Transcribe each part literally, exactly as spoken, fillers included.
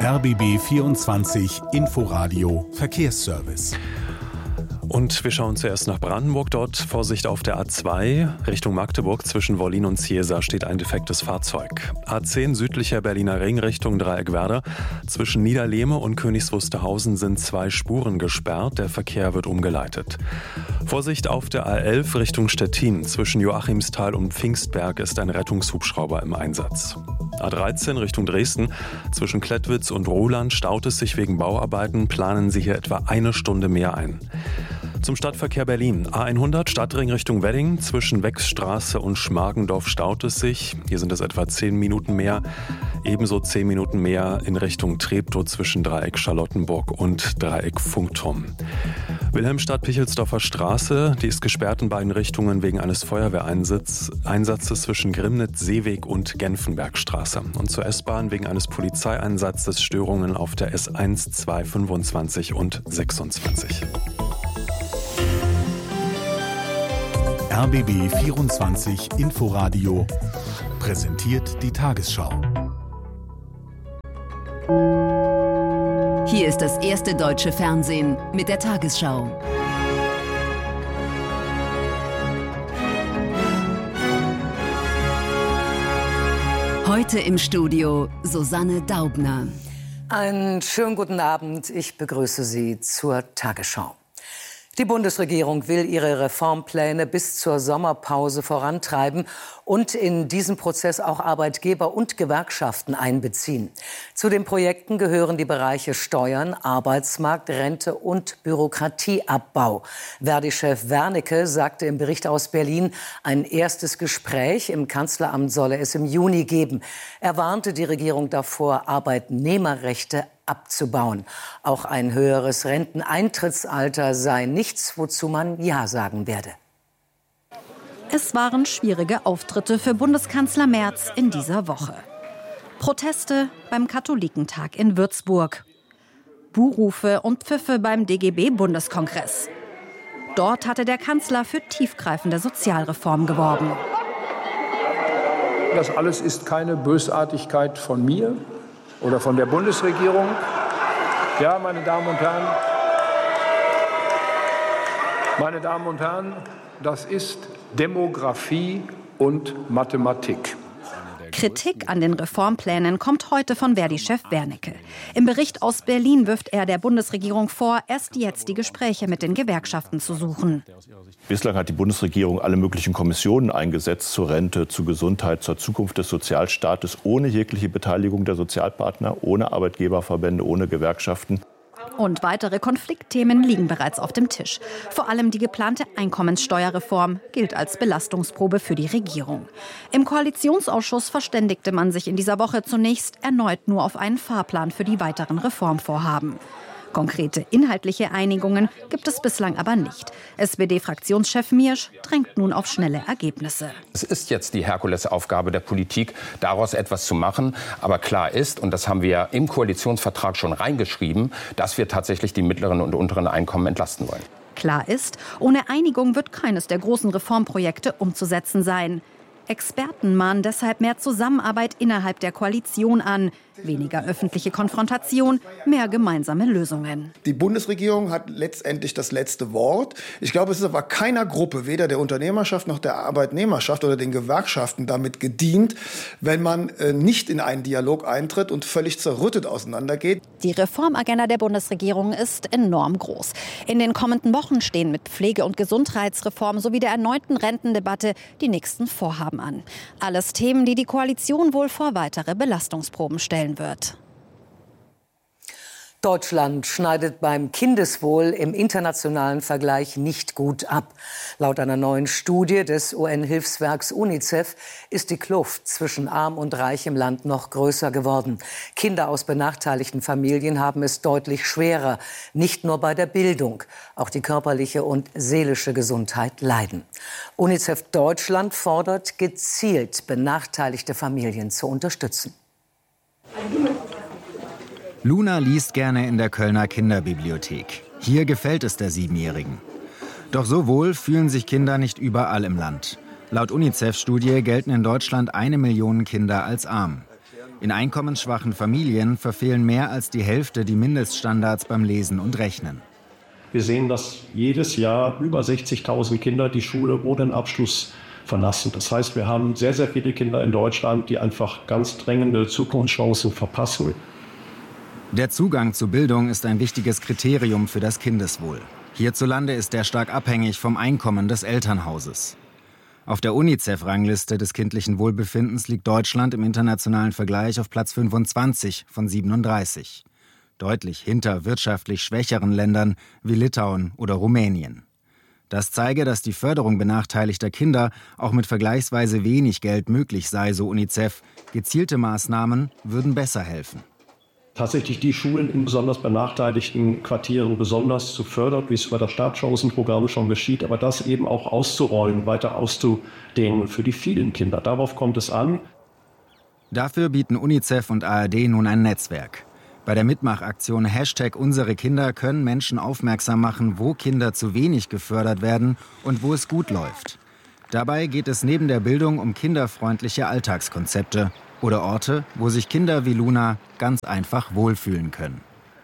R B B vierundzwanzig Inforadio Verkehrsservice. Und wir schauen zuerst nach Brandenburg. Dort Vorsicht auf der A zwei Richtung Magdeburg. Zwischen Wollin und Ziesa steht ein defektes Fahrzeug. A zehn südlicher Berliner Ring Richtung Dreieckwerder. Zwischen Niederlehme und Königs Wusterhausen sind zwei Spuren gesperrt. Der Verkehr wird umgeleitet. Vorsicht auf der A elf Richtung Stettin. Zwischen Joachimsthal und Pfingstberg ist ein Rettungshubschrauber im Einsatz. A dreizehn Richtung Dresden. Zwischen Klettwitz und Ruhland staut es sich wegen Bauarbeiten. Planen Sie hier etwa eine Stunde mehr ein. Zum Stadtverkehr Berlin. A hundert Stadtring Richtung Wedding. Zwischen Wechsstraße und Schmargendorf staut es sich. Hier sind es etwa zehn Minuten mehr. Ebenso zehn Minuten mehr in Richtung Treptow zwischen Dreieck Charlottenburg und Dreieck Funkturm. Wilhelmstadt-Pichelsdorfer Straße, die ist gesperrt in beiden Richtungen wegen eines Feuerwehreinsatzes Einsatzes zwischen Grimnitz, Seeweg und Genfenbergstraße. Und zur S-Bahn wegen eines Polizeieinsatzes Störungen auf der S eins, zwei, fünfundzwanzig und sechsundzwanzig. R B B vierundzwanzig Inforadio präsentiert die Tagesschau. Hier ist das erste deutsche Fernsehen mit der Tagesschau. Heute im Studio Susanne Daubner. Einen schönen guten Abend. Ich begrüße Sie zur Tagesschau. Die Bundesregierung will ihre Reformpläne bis zur Sommerpause vorantreiben und in diesen Prozess auch Arbeitgeber und Gewerkschaften einbeziehen. Zu den Projekten gehören die Bereiche Steuern, Arbeitsmarkt, Rente und Bürokratieabbau. Verdi-Chef Wernicke sagte im Bericht aus Berlin, ein erstes Gespräch im Kanzleramt solle es im Juni geben. Er warnte die Regierung davor, Arbeitnehmerrechte abzubauen. Auch ein höheres Renteneintrittsalter sei nichts, wozu man Ja sagen werde. Es waren schwierige Auftritte für Bundeskanzler Merz in dieser Woche. Proteste beim Katholikentag in Würzburg. Buhrufe und Pfiffe beim D G B-Bundeskongress. Dort hatte der Kanzler für tiefgreifende Sozialreform geworben. Das alles ist keine Bösartigkeit von mir oder von der Bundesregierung. Ja, meine Damen und Herren, meine Damen und Herren, das ist Demografie und Mathematik. Kritik an den Reformplänen kommt heute von Verdi-Chef Wernicke. Im Bericht aus Berlin wirft er der Bundesregierung vor, erst jetzt die Gespräche mit den Gewerkschaften zu suchen. Bislang hat die Bundesregierung alle möglichen Kommissionen eingesetzt zur Rente, zur Gesundheit, zur Zukunft des Sozialstaates, ohne jegliche Beteiligung der Sozialpartner, ohne Arbeitgeberverbände, ohne Gewerkschaften. Und weitere Konfliktthemen liegen bereits auf dem Tisch. Vor allem die geplante Einkommenssteuerreform gilt als Belastungsprobe für die Regierung. Im Koalitionsausschuss verständigte man sich in dieser Woche zunächst erneut nur auf einen Fahrplan für die weiteren Reformvorhaben. Konkrete inhaltliche Einigungen gibt es bislang aber nicht. S P D-Fraktionschef Miersch drängt nun auf schnelle Ergebnisse. Es ist jetzt die Herkulesaufgabe der Politik, daraus etwas zu machen. Aber klar ist, und das haben wir im Koalitionsvertrag schon reingeschrieben, dass wir tatsächlich die mittleren und unteren Einkommen entlasten wollen. Klar ist, ohne Einigung wird keines der großen Reformprojekte umzusetzen sein. Experten mahnen deshalb mehr Zusammenarbeit innerhalb der Koalition an. Weniger öffentliche Konfrontation, mehr gemeinsame Lösungen. Die Bundesregierung hat letztendlich das letzte Wort. Ich glaube, es ist aber keiner Gruppe, weder der Unternehmerschaft noch der Arbeitnehmerschaft oder den Gewerkschaften damit gedient, wenn man äh, nicht in einen Dialog eintritt und völlig zerrüttet auseinandergeht. Die Reformagenda der Bundesregierung ist enorm groß. In den kommenden Wochen stehen mit Pflege- und Gesundheitsreform sowie der erneuten Rentendebatte die nächsten Vorhaben an. Alles Themen, die die Koalition wohl vor weitere Belastungsproben stellen wird. Deutschland schneidet beim Kindeswohl im internationalen Vergleich nicht gut ab. Laut einer neuen Studie des U N-Hilfswerks UNICEF ist die Kluft zwischen arm und reich im Land noch größer geworden. Kinder aus benachteiligten Familien haben es deutlich schwerer. Nicht nur bei der Bildung, auch die körperliche und seelische Gesundheit leiden. UNICEF Deutschland fordert gezielt, benachteiligte Familien zu unterstützen. Luna liest gerne in der Kölner Kinderbibliothek. Hier gefällt es der Siebenjährigen. Doch so wohl fühlen sich Kinder nicht überall im Land. Laut UNICEF-Studie gelten in Deutschland eine Million Kinder als arm. In einkommensschwachen Familien verfehlen mehr als die Hälfte die Mindeststandards beim Lesen und Rechnen. Wir sehen, dass jedes Jahr über sechzigtausend Kinder die Schule ohne einen Abschluss verlassen. Das heißt, wir haben sehr, sehr viele Kinder in Deutschland, die einfach ganz drängende Zukunftschancen verpassen. Der Zugang zu Bildung ist ein wichtiges Kriterium für das Kindeswohl. Hierzulande ist er stark abhängig vom Einkommen des Elternhauses. Auf der UNICEF-Rangliste des kindlichen Wohlbefindens liegt Deutschland im internationalen Vergleich auf Platz fünfundzwanzig von siebenunddreißig. Deutlich hinter wirtschaftlich schwächeren Ländern wie Litauen oder Rumänien. Das zeige, dass die Förderung benachteiligter Kinder auch mit vergleichsweise wenig Geld möglich sei, so UNICEF. Gezielte Maßnahmen würden besser helfen. Tatsächlich die Schulen in besonders benachteiligten Quartieren besonders zu fördern, wie es über das Startchancenprogramm schon geschieht, aber das eben auch auszurollen, weiter auszudehnen für die vielen Kinder. Darauf kommt es an. Dafür bieten UNICEF und A R D nun ein Netzwerk. Bei der Mitmachaktion Hashtag Unsere Kinder können Menschen aufmerksam machen, wo Kinder zu wenig gefördert werden und wo es gut läuft. Dabei geht es neben der Bildung um kinderfreundliche Alltagskonzepte oder Orte, wo sich Kinder wie Luna ganz einfach wohlfühlen können.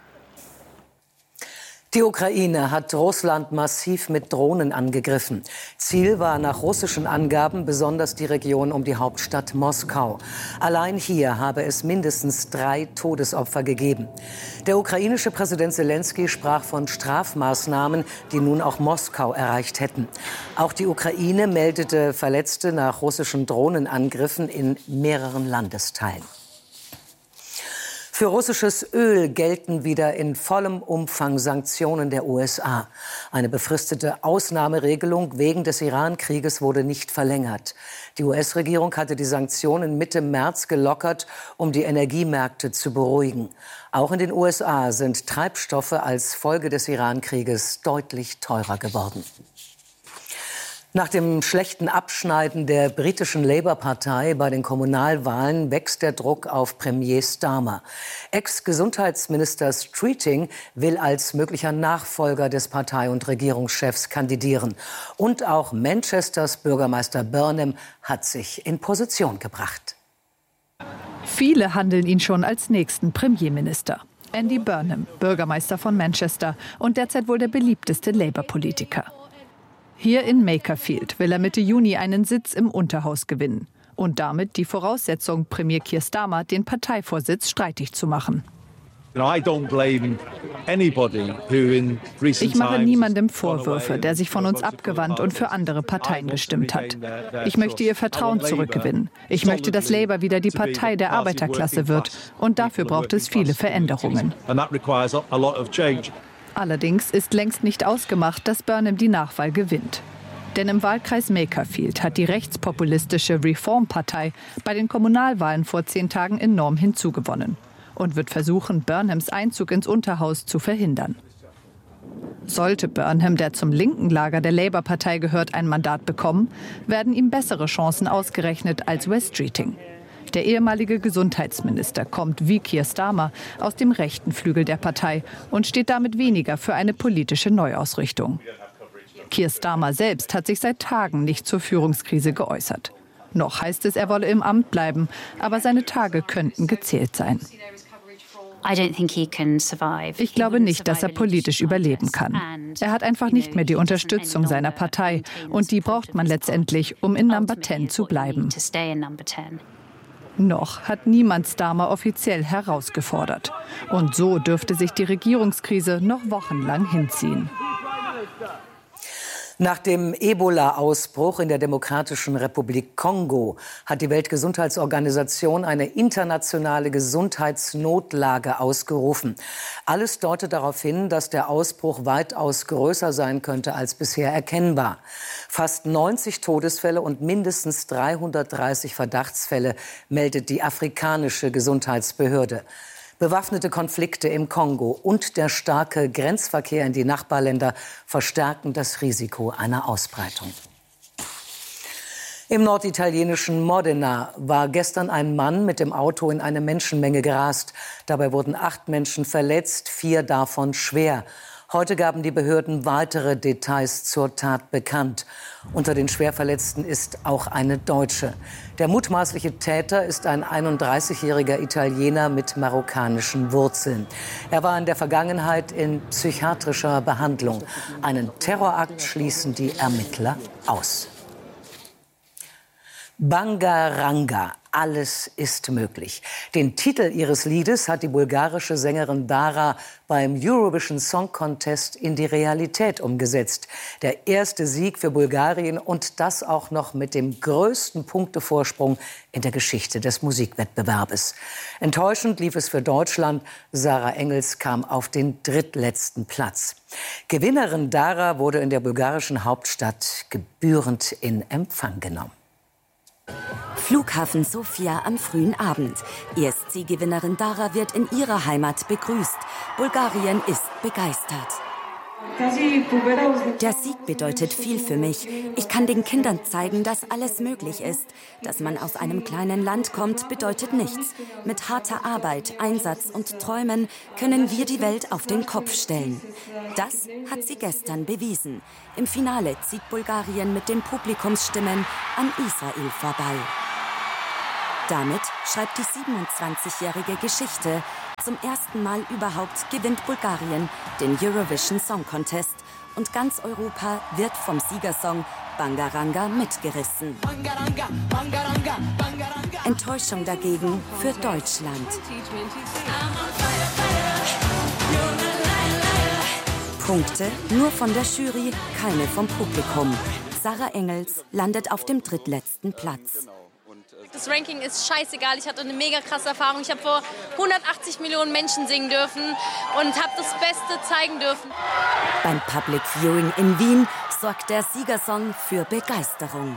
Die Ukraine hat Russland massiv mit Drohnen angegriffen. Ziel war nach russischen Angaben besonders die Region um die Hauptstadt Moskau. Allein hier habe es mindestens drei Todesopfer gegeben. Der ukrainische Präsident Selenskyj sprach von Strafmaßnahmen, die nun auch Moskau erreicht hätten. Auch die Ukraine meldete Verletzte nach russischen Drohnenangriffen in mehreren Landesteilen. Für russisches Öl gelten wieder in vollem Umfang Sanktionen der U S A. Eine befristete Ausnahmeregelung wegen des Iran-Krieges wurde nicht verlängert. Die U S-Regierung hatte die Sanktionen Mitte März gelockert, um die Energiemärkte zu beruhigen. Auch in den U S A sind Treibstoffe als Folge des Iran-Krieges deutlich teurer geworden. Nach dem schlechten Abschneiden der britischen Labour-Partei bei den Kommunalwahlen wächst der Druck auf Premier Starmer. Ex-Gesundheitsminister Streeting will als möglicher Nachfolger des Partei- und Regierungschefs kandidieren. Und auch Manchesters Bürgermeister Burnham hat sich in Position gebracht. Viele handeln ihn schon als nächsten Premierminister. Andy Burnham, Bürgermeister von Manchester und derzeit wohl der beliebteste Labour-Politiker. Hier in Makerfield will er Mitte Juni einen Sitz im Unterhaus gewinnen und damit die Voraussetzung, Premier Keir Starmer den Parteivorsitz streitig zu machen. Ich mache niemandem Vorwürfe, der sich von uns abgewandt und für andere Parteien gestimmt hat. Ich möchte ihr Vertrauen zurückgewinnen. Ich möchte, dass Labour wieder die Partei der Arbeiterklasse wird. Und dafür braucht es viele Veränderungen. Allerdings ist längst nicht ausgemacht, dass Burnham die Nachwahl gewinnt. Denn im Wahlkreis Makerfield hat die rechtspopulistische Reform-Partei bei den Kommunalwahlen vor zehn Tagen enorm hinzugewonnen und wird versuchen, Burnhams Einzug ins Unterhaus zu verhindern. Sollte Burnham, der zum linken Lager der Labour-Partei gehört, ein Mandat bekommen, werden ihm bessere Chancen ausgerechnet als Wes Streeting. Der ehemalige Gesundheitsminister kommt wie Keir Starmer aus dem rechten Flügel der Partei und steht damit weniger für eine politische Neuausrichtung. Keir Starmer selbst hat sich seit Tagen nicht zur Führungskrise geäußert. Noch heißt es, er wolle im Amt bleiben, aber seine Tage könnten gezählt sein. Ich glaube nicht, dass er politisch überleben kann. Er hat einfach nicht mehr die Unterstützung seiner Partei und die braucht man letztendlich, um in Number zehn zu bleiben. Noch hat niemand Starmer offiziell herausgefordert. Und so dürfte sich die Regierungskrise noch wochenlang hinziehen. Nach dem Ebola-Ausbruch in der Demokratischen Republik Kongo hat die Weltgesundheitsorganisation eine internationale Gesundheitsnotlage ausgerufen. Alles deutet darauf hin, dass der Ausbruch weitaus größer sein könnte als bisher erkennbar. Fast neunzig Todesfälle und mindestens dreihundertdreißig Verdachtsfälle meldet die afrikanische Gesundheitsbehörde. Bewaffnete Konflikte im Kongo und der starke Grenzverkehr in die Nachbarländer verstärken das Risiko einer Ausbreitung. Im norditalienischen Modena war gestern ein Mann mit dem Auto in eine Menschenmenge gerast. Dabei wurden acht Menschen verletzt, vier davon schwer. Heute gaben die Behörden weitere Details zur Tat bekannt. Unter den Schwerverletzten ist auch eine Deutsche. Der mutmaßliche Täter ist ein einunddreißigjähriger Italiener mit marokkanischen Wurzeln. Er war in der Vergangenheit in psychiatrischer Behandlung. Einen Terrorakt schließen die Ermittler aus. Bangaranga, alles ist möglich. Den Titel ihres Liedes hat die bulgarische Sängerin Dara beim Eurovision Song Contest in die Realität umgesetzt. Der erste Sieg für Bulgarien und das auch noch mit dem größten Punktevorsprung in der Geschichte des Musikwettbewerbes. Enttäuschend lief es für Deutschland. Sarah Engels kam auf den drittletzten Platz. Gewinnerin Dara wurde in der bulgarischen Hauptstadt gebührend in Empfang genommen. Flughafen Sofia am frühen Abend. E S C-Gewinnerin Dara wird in ihrer Heimat begrüßt. Bulgarien ist begeistert. Der Sieg bedeutet viel für mich. Ich kann den Kindern zeigen, dass alles möglich ist. Dass man aus einem kleinen Land kommt, bedeutet nichts. Mit harter Arbeit, Einsatz und Träumen können wir die Welt auf den Kopf stellen. Das hat sie gestern bewiesen. Im Finale zieht Bulgarien mit den Publikumsstimmen an Israel vorbei. Damit schreibt die siebenundzwanzigjährige Geschichte. Zum ersten Mal überhaupt gewinnt Bulgarien den Eurovision Song Contest. Und ganz Europa wird vom Siegersong Bangaranga mitgerissen. Enttäuschung dagegen für Deutschland. Punkte nur von der Jury, keine vom Publikum. Sarah Engels landet auf dem drittletzten Platz. Das Ranking ist scheißegal. Ich hatte eine mega krasse Erfahrung. Ich habe vor hundertachtzig Millionen Menschen singen dürfen und habe das Beste zeigen dürfen. Beim Public Viewing in Wien sorgt der Siegersong für Begeisterung.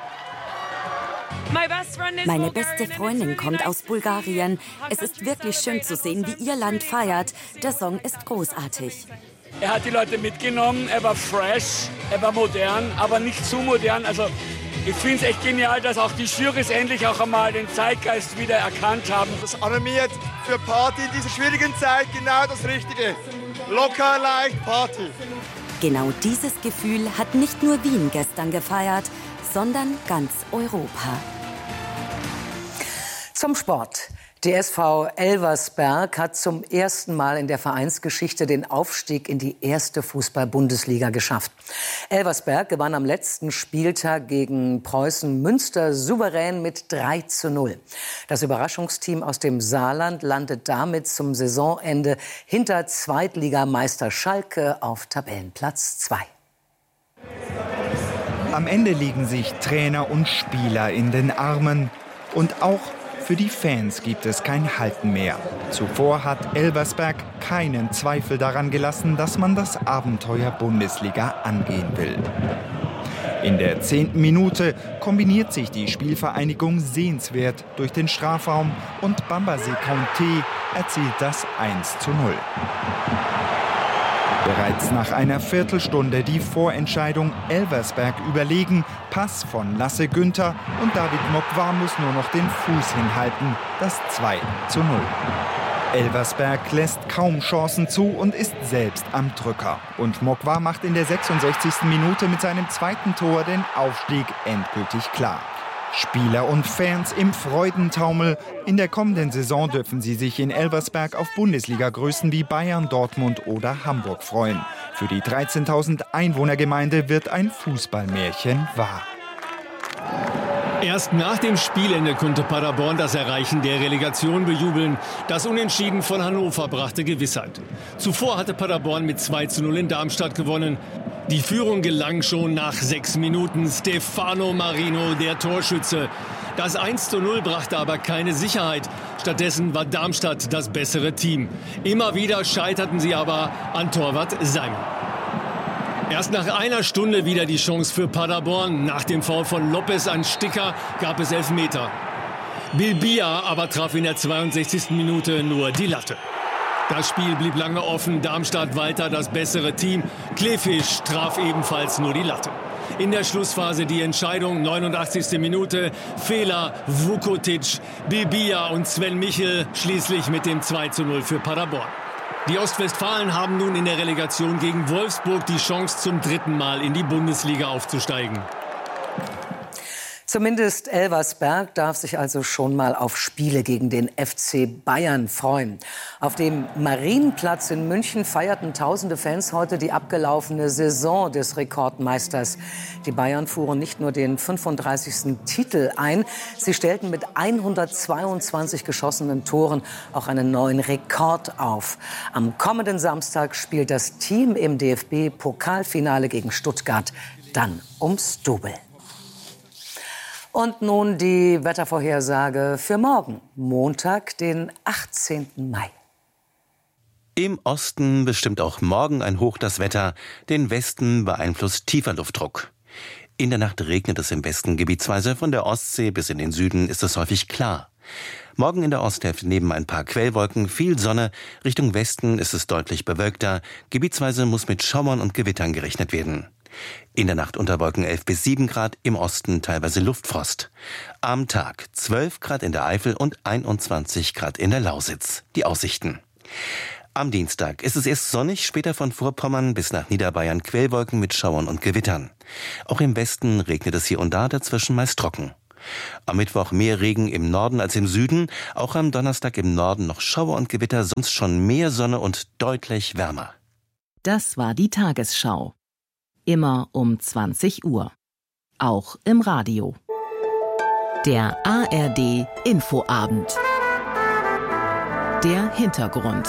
Meine beste Freundin kommt aus Bulgarien. Es ist wirklich schön zu sehen, wie ihr Land feiert. Der Song ist großartig. Er hat die Leute mitgenommen. Er war fresh, er war modern, aber nicht zu modern. Also ich finde es echt genial, dass auch die Jurys endlich auch einmal den Zeitgeist wieder erkannt haben. Das animiert für Party in dieser schwierigen Zeit genau das Richtige. Locker, leicht, Party. Genau dieses Gefühl hat nicht nur Wien gestern gefeiert, sondern ganz Europa. Zum Sport. Der S V Elversberg hat zum ersten Mal in der Vereinsgeschichte den Aufstieg in die erste Fußball-Bundesliga geschafft. Elversberg gewann am letzten Spieltag gegen Preußen Münster souverän mit drei zu null. Das Überraschungsteam aus dem Saarland landet damit zum Saisonende hinter Zweitligameister Schalke auf Tabellenplatz zwei. Am Ende liegen sich Trainer und Spieler in den Armen und auch für die Fans gibt es kein Halten mehr. Zuvor hat Elversberg keinen Zweifel daran gelassen, dass man das Abenteuer Bundesliga angehen will. In der zehnten Minute kombiniert sich die Spielvereinigung sehenswert durch den Strafraum und Bambazy Conté erzielt das eins zu null. Bereits nach einer Viertelstunde die Vorentscheidung Elversberg überlegen. Pass von Lasse Günther und David Mokwar muss nur noch den Fuß hinhalten. Das zwei zu null. Elversberg lässt kaum Chancen zu und ist selbst am Drücker. Und Mokwar macht in der sechsundsechzigsten Minute mit seinem zweiten Tor den Aufstieg endgültig klar. Spieler und Fans im Freudentaumel. In der kommenden Saison dürfen sie sich in Elversberg auf Bundesliga-Größen wie Bayern, Dortmund oder Hamburg freuen. Für die dreizehntausend Einwohnergemeinde wird ein Fußballmärchen wahr. Erst nach dem Spielende konnte Paderborn das Erreichen der Relegation bejubeln. Das Unentschieden von Hannover brachte Gewissheit. Zuvor hatte Paderborn mit zwei zu null in Darmstadt gewonnen. Die Führung gelang schon nach sechs Minuten. Stefano Marino, der Torschütze. Das eins zu null brachte aber keine Sicherheit. Stattdessen war Darmstadt das bessere Team. Immer wieder scheiterten sie aber an Torwart Simon. Erst nach einer Stunde wieder die Chance für Paderborn. Nach dem Foul von Lopez an Sticker gab es Elfmeter. Bilbia aber traf in der zweiundsechzigsten Minute nur die Latte. Das Spiel blieb lange offen. Darmstadt weiter das bessere Team. Klefisch traf ebenfalls nur die Latte. In der Schlussphase die Entscheidung, neunundachtzigste Minute. Fehler, Vukotic, Bilbia und Sven Michel schließlich mit dem zwei zu null für Paderborn. Die Ostwestfalen haben nun in der Relegation gegen Wolfsburg die Chance, zum dritten Mal in die Bundesliga aufzusteigen. Zumindest Elversberg darf sich also schon mal auf Spiele gegen den F C Bayern freuen. Auf dem Marienplatz in München feierten tausende Fans heute die abgelaufene Saison des Rekordmeisters. Die Bayern fuhren nicht nur den fünfunddreißigsten Titel ein, sie stellten mit hundertzweiundzwanzig geschossenen Toren auch einen neuen Rekord auf. Am kommenden Samstag spielt das Team im D F B-Pokalfinale gegen Stuttgart dann ums Double. Und nun die Wettervorhersage für morgen, Montag, den achtzehnten Mai. Im Osten bestimmt auch morgen ein Hoch das Wetter, den Westen beeinflusst tiefer Luftdruck. In der Nacht regnet es im Westen gebietsweise, von der Ostsee bis in den Süden ist es häufig klar. Morgen in der Osthälfte neben ein paar Quellwolken viel Sonne, Richtung Westen ist es deutlich bewölkter, gebietsweise muss mit Schauern und Gewittern gerechnet werden. In der Nacht unter Wolken elf bis sieben Grad, im Osten teilweise Luftfrost. Am Tag zwölf Grad in der Eifel und einundzwanzig Grad in der Lausitz. Die Aussichten. Am Dienstag ist es erst sonnig, später von Vorpommern bis nach Niederbayern Quellwolken mit Schauern und Gewittern. Auch im Westen regnet es hier und da, dazwischen meist trocken. Am Mittwoch mehr Regen im Norden als im Süden, auch am Donnerstag im Norden noch Schauer und Gewitter, sonst schon mehr Sonne und deutlich wärmer. Das war die Tagesschau. Immer um zwanzig Uhr. Auch im Radio. Der A R D Infoabend. Der Hintergrund.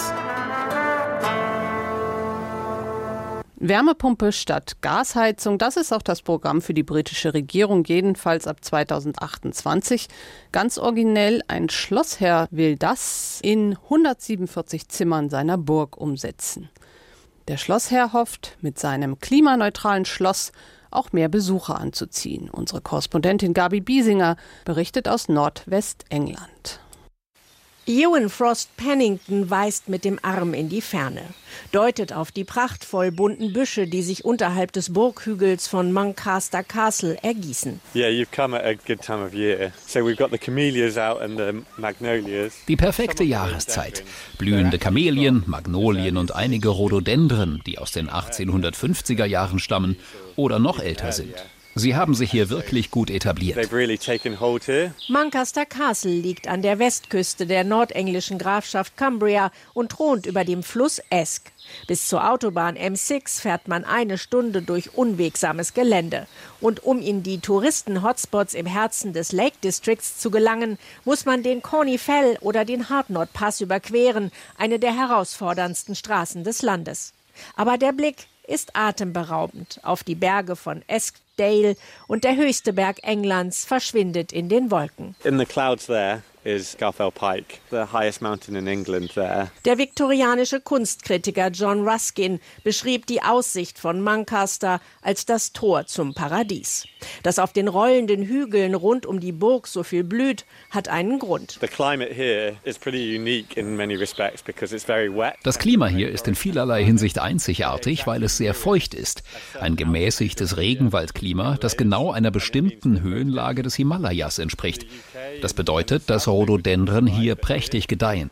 Wärmepumpe statt Gasheizung, das ist auch das Programm für die britische Regierung, jedenfalls ab zweitausendachtundzwanzig. Ganz originell, ein Schlossherr will das in hundertsiebenundvierzig Zimmern seiner Burg umsetzen. Der Schlossherr hofft, mit seinem klimaneutralen Schloss auch mehr Besucher anzuziehen. Unsere Korrespondentin Gabi Biesinger berichtet aus Nordwestengland. Ewan Frost Pennington weist mit dem Arm in die Ferne, deutet auf die prachtvoll bunten Büsche, die sich unterhalb des Burghügels von Muncaster Castle ergießen. Yeah, you've come at a good time of year. So we've got the camellias out and the magnolias. Die perfekte Jahreszeit. Blühende Kamelien, Magnolien und einige Rhododendren, die aus den achtzehnhundertfünfziger Jahren stammen oder noch älter sind. Sie haben sich hier wirklich gut etabliert. Muncaster Castle liegt an der Westküste der nordenglischen Grafschaft Cumbria und thront über dem Fluss Esk. Bis zur Autobahn M sechs fährt man eine Stunde durch unwegsames Gelände. Und um in die Touristen-Hotspots im Herzen des Lake Districts zu gelangen, muss man den Corney Fell oder den Hardknott Pass überqueren, eine der herausforderndsten Straßen des Landes. Aber der Blick ist atemberaubend auf die Berge von Eskdale und der höchste Berg Englands verschwindet in den Wolken. In the clouds there is Garfell Pike, the highest mountain in England there. Der viktorianische Kunstkritiker John Ruskin beschrieb die Aussicht von Muncaster als das Tor zum Paradies. Dass auf den rollenden Hügeln rund um die Burg so viel blüht, hat einen Grund. The climate here is pretty unique in many respects because it's very wet. Das Klima hier ist in vielerlei Hinsicht einzigartig, weil es sehr feucht ist. Ein gemäßigtes Regenwaldklima, das genau einer bestimmten Höhenlage des Himalayas entspricht. Das bedeutet, dass Rhododendren hier prächtig gedeihen.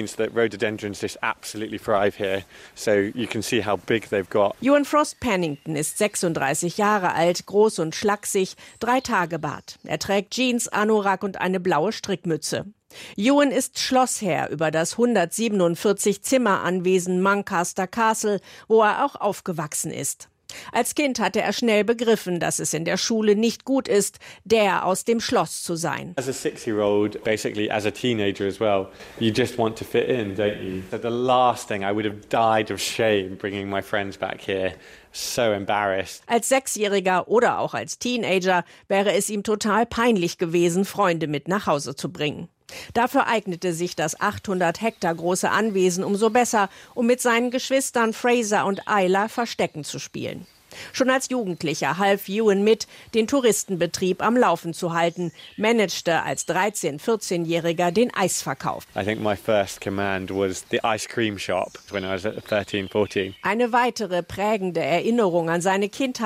Ewan Frost Pennington ist sechsunddreißig Jahre alt, groß und schlaksig, drei Tage Bart. Er trägt Jeans, Anorak und eine blaue Strickmütze. Ewan ist Schlossherr über das hundertsiebenundvierzig Zimmeranwesen Muncaster Castle, wo er auch aufgewachsen ist. Als Kind hatte er schnell begriffen, dass es in der Schule nicht gut ist, der aus dem Schloss zu sein. As a six-year-old, basically as a teenager as well, you just want to fit in, don't you? So the last thing, I would have died of shame bringing my friends back here. So embarrassed. Als Sechsjähriger oder auch als Teenager wäre es ihm total peinlich gewesen, Freunde mit nach Hause zu bringen. Dafür eignete sich das achthundert Hektar große Anwesen umso besser, um mit seinen Geschwistern Fraser und Isla Verstecken zu spielen. Schon als Jugendlicher half Ewan mit, den Touristenbetrieb am Laufen zu halten, managte als dreizehn-, vierzehnjähriger den Eisverkauf. I think my first command was the ice cream shop when I was thirteen, fourteen. Eine weitere prägende Erinnerung an seine Kindheit,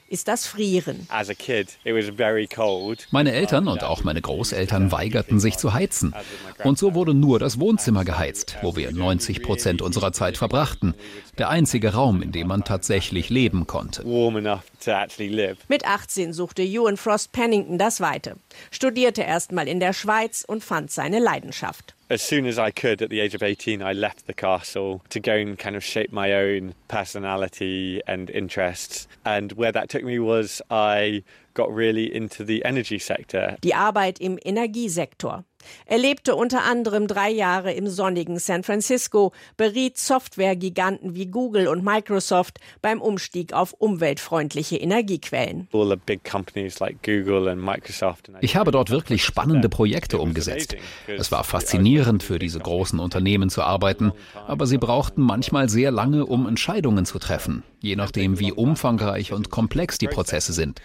ist das Frieren. As a kid, it was very cold. Meine Eltern und auch meine Großeltern weigerten sich zu heizen. Und so wurde nur das Wohnzimmer geheizt, wo wir neunzig Prozent unserer Zeit verbrachten. Der einzige Raum, in dem man tatsächlich leben konnte. Warm enough to actually live. Mit achtzehn suchte Ewan Frost Pennington das Weite, studierte erst mal in der Schweiz und fand seine Leidenschaft. As soon as I could, at the age of eighteen, I left the castle to go and kind of shape my own personality and interests. And where that took me was I got really into the energy sector. Die Arbeit im Energiesektor. Er lebte unter anderem drei Jahre im sonnigen San Francisco, beriet Softwaregiganten wie Google und Microsoft beim Umstieg auf umweltfreundliche Energiequellen. All the big companies like Google and Microsoft. Ich habe dort wirklich spannende Projekte umgesetzt. Es war faszinierend, für diese großen Unternehmen zu arbeiten, aber sie brauchten manchmal sehr lange, um Entscheidungen zu treffen, je nachdem, wie umfangreich und komplex die Prozesse sind.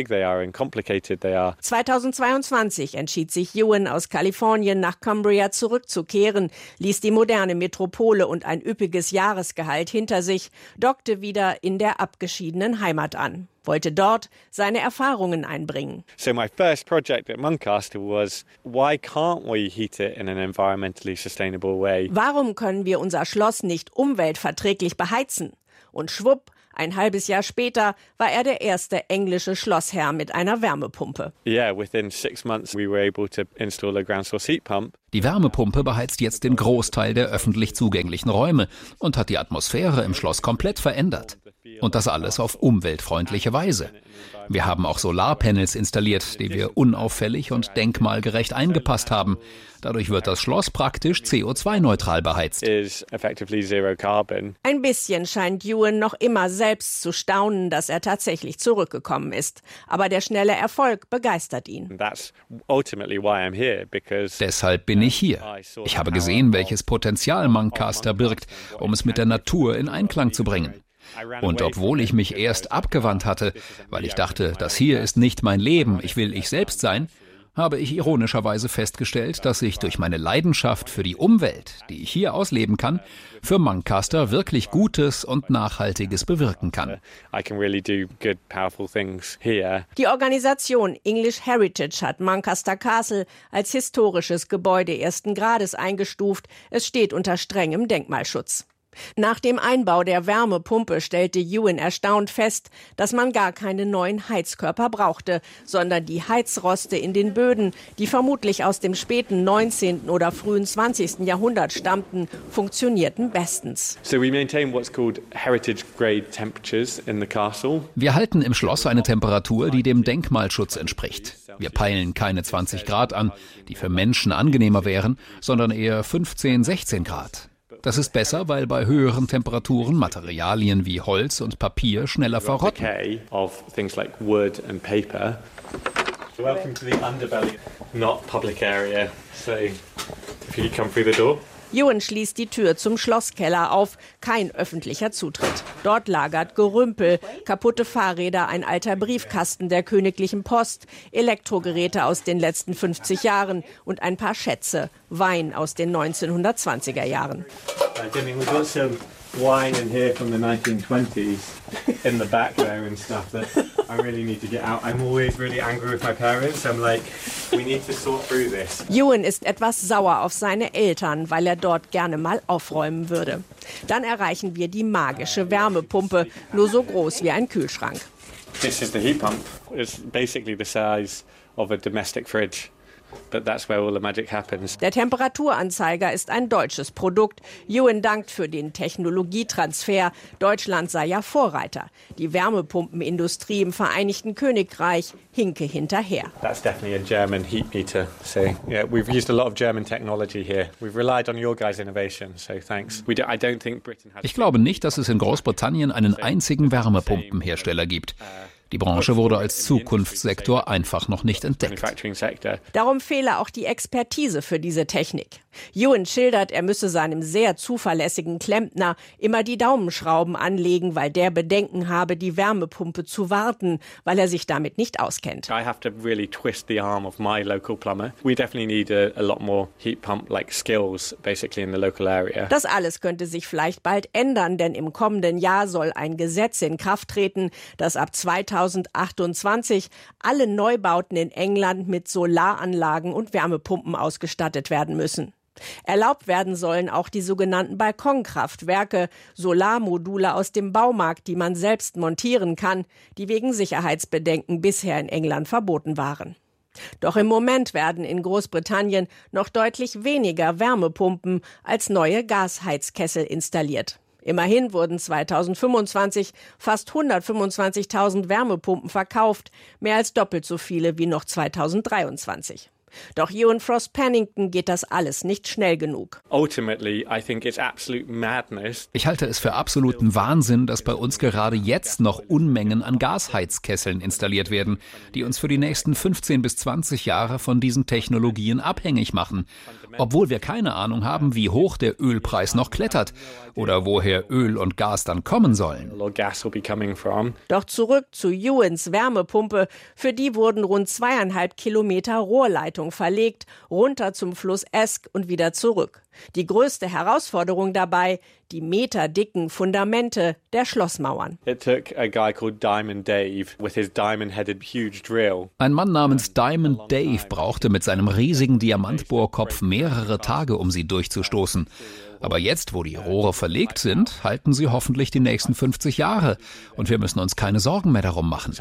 zweitausendzweiundzwanzig entschied sich Ewan aus Kalifornien nach Cumbria zurückzukehren, ließ die moderne Metropole und ein üppiges Jahresgehalt hinter sich, dockte wieder in der abgeschiedenen Heimat an, wollte dort seine Erfahrungen einbringen. So my first project at Muncaster was, why can't we heat it in an environmentally sustainable way? Warum können wir unser Schloss nicht umweltverträglich beheizen? Und schwupp, ein halbes Jahr später war er der erste englische Schlossherr mit einer Wärmepumpe. Yeah, within six months we were able to install a ground source heat pump. Die Wärmepumpe beheizt jetzt den Großteil der öffentlich zugänglichen Räume und hat die Atmosphäre im Schloss komplett verändert. Und das alles auf umweltfreundliche Weise. Wir haben auch Solarpanels installiert, die wir unauffällig und denkmalgerecht eingepasst haben. Dadurch wird das Schloss praktisch C O zwei neutral beheizt. Ein bisschen scheint Ewan noch immer selbst zu staunen, dass er tatsächlich zurückgekommen ist. Aber der schnelle Erfolg begeistert ihn. Deshalb bin ich hier. Ich habe gesehen, welches Potenzial Muncaster birgt, um es mit der Natur in Einklang zu bringen. Und obwohl ich mich erst abgewandt hatte, weil ich dachte, das hier ist nicht mein Leben, ich will ich selbst sein, habe ich ironischerweise festgestellt, dass ich durch meine Leidenschaft für die Umwelt, die ich hier ausleben kann, für Muncaster wirklich Gutes und Nachhaltiges bewirken kann. Die Organisation English Heritage hat Muncaster Castle als historisches Gebäude ersten Grades eingestuft. Es steht unter strengem Denkmalschutz. Nach dem Einbau der Wärmepumpe stellte Ewan erstaunt fest, dass man gar keine neuen Heizkörper brauchte, sondern die Heizroste in den Böden, die vermutlich aus dem späten neunzehnten oder frühen zwanzigsten Jahrhundert stammten, funktionierten bestens. Wir halten im Schloss eine Temperatur, die dem Denkmalschutz entspricht. Wir peilen keine zwanzig Grad an, die für Menschen angenehmer wären, sondern eher fünfzehn, sechzehn Grad. Das ist besser, weil bei höheren Temperaturen Materialien wie Holz und Papier schneller verrotten. Welcome to the underbelly, not public area. So if you come through the door. Ewan schließt die Tür zum Schlosskeller auf. Kein öffentlicher Zutritt. Dort lagert Gerümpel, kaputte Fahrräder, ein alter Briefkasten der Königlichen Post, Elektrogeräte aus den letzten fünfzig Jahren und ein paar Schätze, Wein aus den neunzehnhundertzwanziger Jahren. Wine in here from the nineteen twenties in the back there and stuff that I really need to get out. I'm always really angry with my parents. I'm like, we need to sort through this. Ewan ist etwas sauer auf seine Eltern, weil er dort gerne mal aufräumen würde. Dann erreichen wir die magische Wärmepumpe, nur so groß wie ein Kühlschrank. This is the heat pump. It's basically the size of a domestic fridge. But that's where all the magic happens. Der Temperaturanzeiger ist ein deutsches Produkt. Ewan dankt für den Technologietransfer. Deutschland sei ja Vorreiter. Die Wärmepumpenindustrie im Vereinigten Königreich hinke hinterher. That's definitely a German heat meter. So yeah, we've used a lot of German technology here. We've relied on your guys' innovation. So thanks. We do, I don't think Britain has. Ich glaube nicht, dass es in Großbritannien einen einzigen Wärmepumpenhersteller gibt. Die Branche wurde als Zukunftssektor einfach noch nicht entdeckt. Darum fehle auch die Expertise für diese Technik. Ewan schildert, er müsse seinem sehr zuverlässigen Klempner immer die Daumenschrauben anlegen, weil der Bedenken habe, die Wärmepumpe zu warten, weil er sich damit nicht auskennt. I have to really twist the arm of my local plumber. We definitely need a, a lot more heat pump like skills basically in the local area. Das alles könnte sich vielleicht bald ändern, denn im kommenden Jahr soll ein Gesetz in Kraft treten, das ab zweitausendachtundzwanzig alle Neubauten in England mit Solaranlagen und Wärmepumpen ausgestattet werden müssen. Erlaubt werden sollen auch die sogenannten Balkonkraftwerke, Solarmodule aus dem Baumarkt, die man selbst montieren kann, die wegen Sicherheitsbedenken bisher in England verboten waren. Doch im Moment werden in Großbritannien noch deutlich weniger Wärmepumpen als neue Gasheizkessel installiert. Immerhin wurden zweitausendfünfundzwanzig fast hundertfünfundzwanzigtausend Wärmepumpen verkauft, mehr als doppelt so viele wie noch zweitausenddreiundzwanzig. Doch Ewan Frost Pennington geht das alles nicht schnell genug. Ultimately, I think it's absolute madness. Ich halte es für absoluten Wahnsinn, dass bei uns gerade jetzt noch Unmengen an Gasheizkesseln installiert werden, die uns für die nächsten fünfzehn bis zwanzig Jahre von diesen Technologien abhängig machen. Obwohl wir keine Ahnung haben, wie hoch der Ölpreis noch klettert oder woher Öl und Gas dann kommen sollen. Doch zurück zu Ewans Wärmepumpe. Für die wurden rund zweieinhalb Kilometer Rohrleitung verlegt, runter zum Fluss Esk und wieder zurück. Die größte Herausforderung dabei, die meterdicken Fundamente der Schlossmauern. It took a guy called Diamond Dave with his diamond-headed huge drill. Ein Mann namens Diamond Dave brauchte mit seinem riesigen Diamantbohrkopf mehrere Tage, um sie durchzustoßen. Aber jetzt, wo die Rohre verlegt sind, halten sie hoffentlich die nächsten fünfzig Jahre. Und wir müssen uns keine Sorgen mehr darum machen.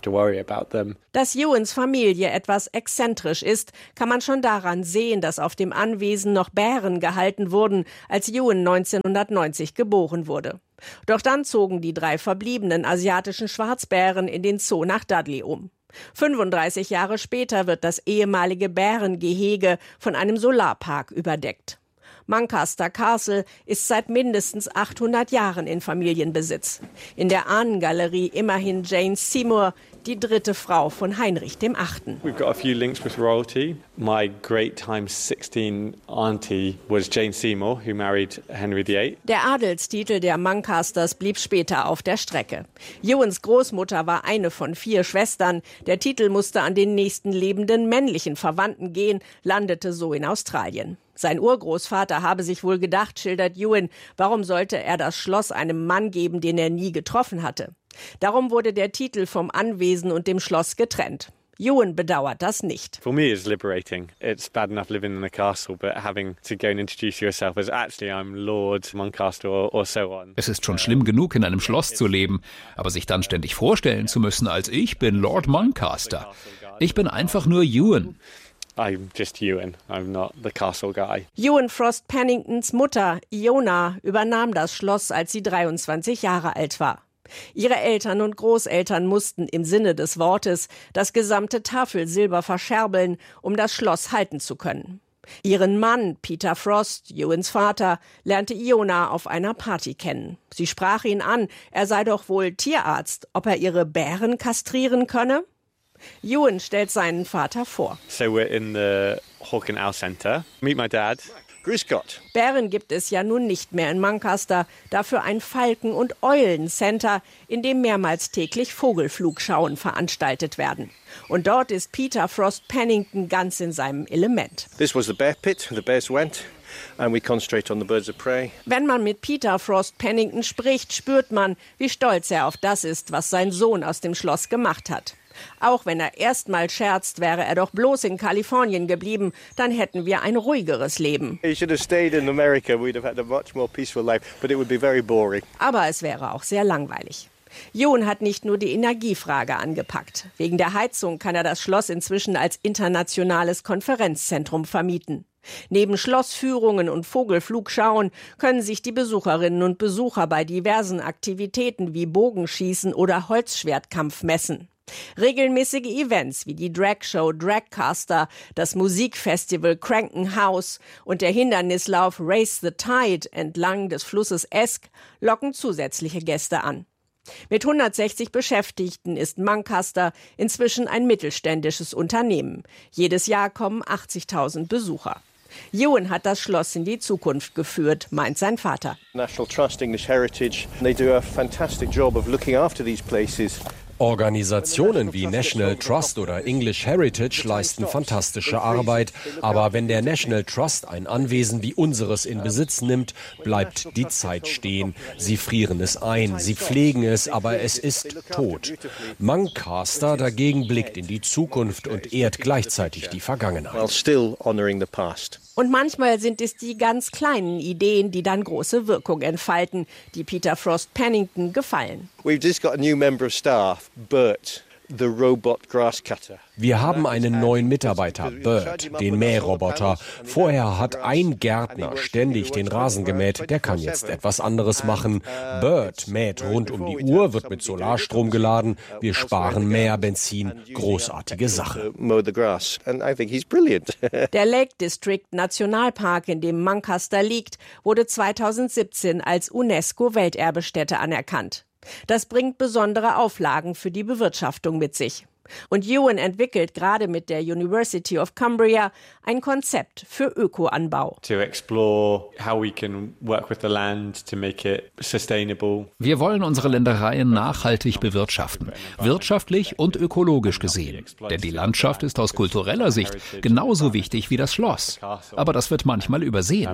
Dass Ewans Familie etwas exzentrisch ist, kann man schon daran sehen, dass auf dem Anwesen noch Bären gehalten wurden, als Ewan neunzehnhundertneunzig geboren wurde. Doch dann zogen die drei verbliebenen asiatischen Schwarzbären in den Zoo nach Dudley um. fünfunddreißig Jahre später wird das ehemalige Bärengehege von einem Solarpark überdeckt. Muncaster Castle ist seit mindestens achthundert Jahren in Familienbesitz. In der Ahnengalerie immerhin Jane Seymour, die dritte Frau von Heinrich dem Achten. We've got a few links with royalty. My great times sixteen auntie was Jane Seymour, who married Henry the Eighth. Der Adelstitel der Muncasters blieb später auf der Strecke. Ewans Großmutter war eine von vier Schwestern. Der Titel musste an den nächsten lebenden männlichen Verwandten gehen, landete so in Australien. Sein Urgroßvater habe sich wohl gedacht, schildert Ewan, warum sollte er das Schloss einem Mann geben, den er nie getroffen hatte. Darum wurde der Titel vom Anwesen und dem Schloss getrennt. Ewan bedauert das nicht. For me it's liberating. It's bad enough living in a castle, but having to go and introduce yourself as actually I'm Lord Muncaster or, or so on. Es ist schon schlimm genug, in einem Schloss zu leben, aber sich dann ständig vorstellen zu müssen, als ich bin Lord Muncaster. Ich bin einfach nur Ewan. I'm just Ewan. I'm not the castle guy. Ewan Frost Penningtons Mutter, Iona, übernahm das Schloss, als sie dreiundzwanzig Jahre alt war. Ihre Eltern und Großeltern mussten im Sinne des Wortes das gesamte Tafelsilber verscherbeln, um das Schloss halten zu können. Ihren Mann, Peter Frost, Ewans Vater, lernte Iona auf einer Party kennen. Sie sprach ihn an, er sei doch wohl Tierarzt, ob er ihre Bären kastrieren könne? Ewan stellt seinen Vater vor. So we're in the Hawk and Owl Centre. Meet my dad. Grüß Gott. Bären gibt es ja nun nicht mehr in Muncaster, dafür ein Falken- und Eulen-Center, in dem mehrmals täglich Vogelflugschauen veranstaltet werden. Und dort ist Peter Frost Pennington ganz in seinem Element. This was the bear pit, the bears went. And we concentrate on the birds of prey. Wenn man mit Peter Frost Pennington spricht, spürt man, wie stolz er auf das ist, was sein Sohn aus dem Schloss gemacht hat. Auch wenn er erstmal scherzt, wäre er doch bloß in Kalifornien geblieben, dann hätten wir ein ruhigeres Leben. He should have stayed in America. We'd have had a much more peaceful life, but it would be very boring. Aber es wäre auch sehr langweilig. Ewan hat nicht nur die Energiefrage angepackt. Wegen der Heizung kann er das Schloss inzwischen als internationales Konferenzzentrum vermieten. Neben Schlossführungen und Vogelflugschauen können sich die Besucherinnen und Besucher bei diversen Aktivitäten wie Bogenschießen oder Holzschwertkampf messen. Regelmäßige Events wie die Dragshow Dragcaster, das Musikfestival Cranken House und der Hindernislauf Race the Tide entlang des Flusses Esk locken zusätzliche Gäste an. Mit hundertsechzig Beschäftigten ist Muncaster inzwischen ein mittelständisches Unternehmen. Jedes Jahr kommen achtzigtausend Besucher. Ewan hat das Schloss in die Zukunft geführt, meint sein Vater. National Trust English Heritage, they do a fantastic job of looking after these places. Organisationen wie National Trust oder English Heritage leisten fantastische Arbeit. Aber wenn der National Trust ein Anwesen wie unseres in Besitz nimmt, bleibt die Zeit stehen. Sie frieren es ein, sie pflegen es, aber es ist tot. Muncaster dagegen blickt in die Zukunft und ehrt gleichzeitig die Vergangenheit. Und manchmal sind es die ganz kleinen Ideen, die dann große Wirkung entfalten, die Peter Frost Pennington gefallen. We've just got a new member of staff, Bert, the robot grass cutter. Wir haben einen neuen Mitarbeiter, Bert, den Mähroboter. Vorher hat ein Gärtner ständig den Rasen gemäht, der kann jetzt etwas anderes machen. Bert mäht rund um die Uhr, wird mit Solarstrom geladen. Wir sparen mehr Benzin. Großartige Sache. Der Lake District Nationalpark, in dem Muncaster liegt, wurde zweitausendsiebzehn als UNESCO-Welterbestätte anerkannt. Das bringt besondere Auflagen für die Bewirtschaftung mit sich. Und Ewan entwickelt gerade mit der University of Cumbria ein Konzept für Ökoanbau. To explore how we can work with the land to make it sustainable. Wir wollen unsere Ländereien nachhaltig bewirtschaften, wirtschaftlich und ökologisch gesehen. Denn die Landschaft ist aus kultureller Sicht genauso wichtig wie das Schloss. Aber das wird manchmal übersehen.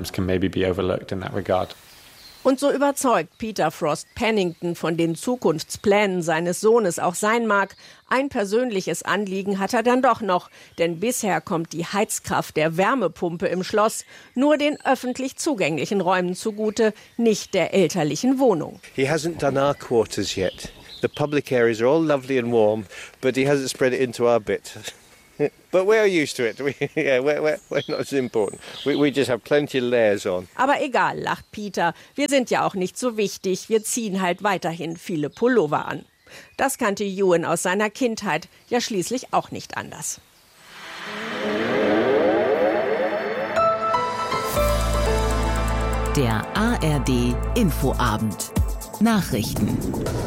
Und so überzeugt Peter Frost Pennington von den Zukunftsplänen seines Sohnes auch sein mag, ein persönliches Anliegen hat er dann doch noch, denn bisher kommt die Heizkraft der Wärmepumpe im Schloss nur den öffentlich zugänglichen Räumen zugute, nicht der elterlichen Wohnung. He hasn't done our quarters yet. The public areas are all lovely and warm, but he hasn't spread it into our bit. But we're used to it. We, yeah, we're, we're, we're not so important. We, we just have plenty of layers on. Aber egal, lacht Peter. Wir sind ja auch nicht so wichtig. Wir ziehen halt weiterhin viele Pullover an. Das kannte Ewan aus seiner Kindheit ja schließlich auch nicht anders. Der A R D Infoabend. Nachrichten.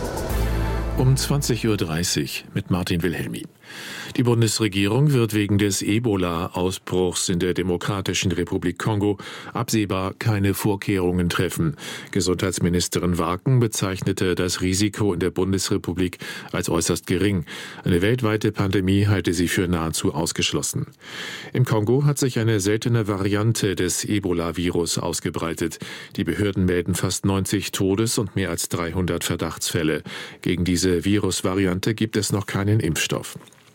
Um zwanzig Uhr dreißig mit Martin Wilhelmi. Die Bundesregierung wird wegen des Ebola-Ausbruchs in der Demokratischen Republik Kongo absehbar keine Vorkehrungen treffen. Gesundheitsministerin Warken bezeichnete das Risiko in der Bundesrepublik als äußerst gering. Eine weltweite Pandemie halte sie für nahezu ausgeschlossen. Im Kongo hat sich eine seltene Variante des Ebola-Virus ausgebreitet. Die Behörden melden fast neunzig Todes- und mehr als dreihundert Verdachtsfälle. Gegen diese Virusvariante gibt es noch keinen Impfstoff.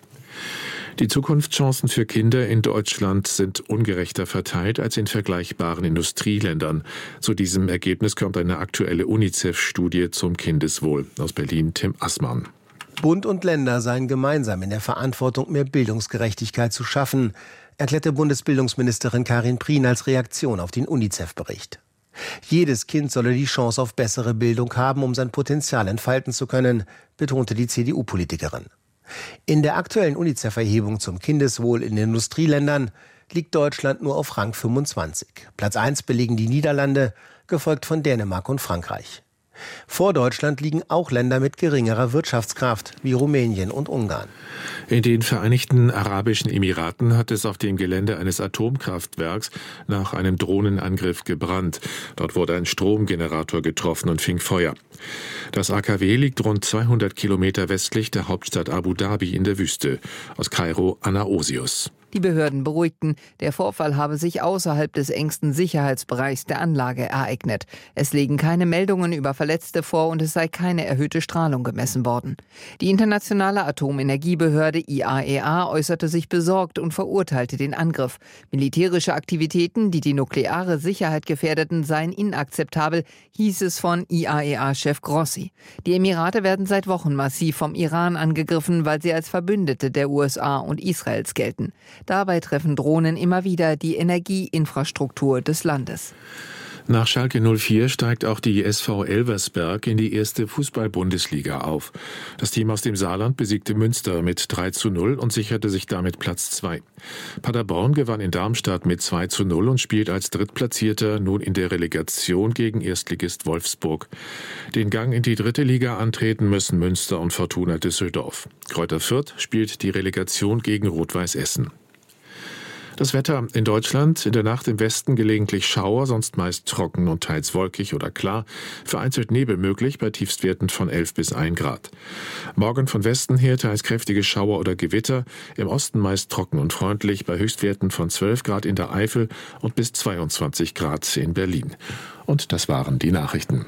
Die Zukunftschancen für Kinder in Deutschland sind ungerechter verteilt als in vergleichbaren Industrieländern. Zu diesem Ergebnis kommt eine aktuelle UNICEF-Studie zum Kindeswohl. Aus Berlin Tim Assmann. Bund und Länder seien gemeinsam in der Verantwortung, mehr Bildungsgerechtigkeit zu schaffen, erklärte Bundesbildungsministerin Karin Prien als Reaktion auf den UNICEF-Bericht. Jedes Kind solle die Chance auf bessere Bildung haben, um sein Potenzial entfalten zu können, betonte die C D U-Politikerin. In der aktuellen UNICEF-Erhebung zum Kindeswohl in den Industrieländern liegt Deutschland nur auf Rang fünfundzwanzig. Platz eins belegen die Niederlande, gefolgt von Dänemark und Frankreich. Vor Deutschland liegen auch Länder mit geringerer Wirtschaftskraft, wie Rumänien und Ungarn. In den Vereinigten Arabischen Emiraten hat es auf dem Gelände eines Atomkraftwerks nach einem Drohnenangriff gebrannt. Dort wurde ein Stromgenerator getroffen und fing Feuer. Das A K W liegt rund zweihundert Kilometer westlich der Hauptstadt Abu Dhabi in der Wüste. Aus Kairo Anna Osius. Die Behörden beruhigten, der Vorfall habe sich außerhalb des engsten Sicherheitsbereichs der Anlage ereignet. Es liegen keine Meldungen über Verletzte vor und es sei keine erhöhte Strahlung gemessen worden. Die internationale Atomenergiebehörde I A E A äußerte sich besorgt und verurteilte den Angriff. Militärische Aktivitäten, die die nukleare Sicherheit gefährdeten, seien inakzeptabel, hieß es von I A E A-Chef Grossi. Die Emirate werden seit Wochen massiv vom Iran angegriffen, weil sie als Verbündete der U S A und Israels gelten. Dabei treffen Drohnen immer wieder die Energieinfrastruktur des Landes. Nach Schalke null vier steigt auch die S V Elversberg in die erste Fußball-Bundesliga auf. Das Team aus dem Saarland besiegte Münster mit drei zu null und sicherte sich damit Platz zwei. Paderborn gewann in Darmstadt mit zwei zu null und spielt als Drittplatzierter nun in der Relegation gegen Erstligist Wolfsburg. Den Gang in die dritte Liga antreten müssen Münster und Fortuna Düsseldorf. Greuther Fürth spielt die Relegation gegen Rot-Weiß Essen. Das Wetter in Deutschland: in der Nacht im Westen gelegentlich Schauer, sonst meist trocken und teils wolkig oder klar. Vereinzelt Nebel möglich bei Tiefstwerten von elf bis ein Grad. Morgen von Westen her teils kräftige Schauer oder Gewitter. Im Osten meist trocken und freundlich bei Höchstwerten von zwölf Grad in der Eifel und bis zweiundzwanzig Grad in Berlin. Und das waren die Nachrichten.